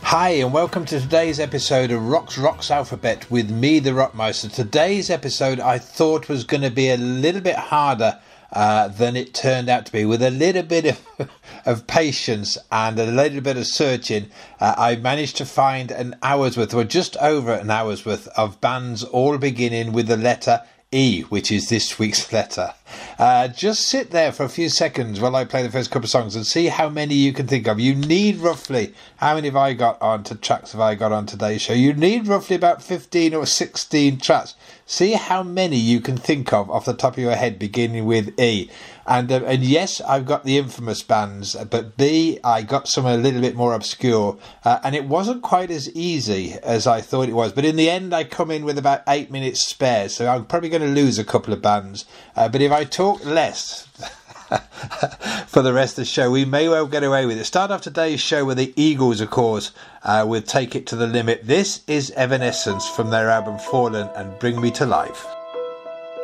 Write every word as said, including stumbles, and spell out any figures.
Hi and welcome to today's episode of Rock's Rocks Alphabet with me, the Rockmeister. Today's episode I thought was going to be a little bit harder uh, than it turned out to be. With a little bit of, of patience and a little bit of searching, uh, I managed to find an hour's worth, or just over an hour's worth, of bands all beginning with the letter E, which is this week's letter. Uh, just sit there for a few seconds while I play the first couple of songs and see how many you can think of. You need roughly, how many have I got on to tracks have I got on today's show? You need roughly about fifteen or sixteen tracks. See how many you can think of off the top of your head beginning with E. And uh, and yes, I've got the infamous bands, but B, I got some a little bit more obscure. Uh, and it wasn't quite as easy as I thought it was. But in the end, I come in with about eight minutes spare. So I'm probably going to lose a couple of bands. Uh, but if I talk less for the rest of the show, we may well get away with it. Start off today's show with the Eagles, of course, uh, with Take It to the Limit. This is Evanescence from their album Fallen and Bring Me to Life.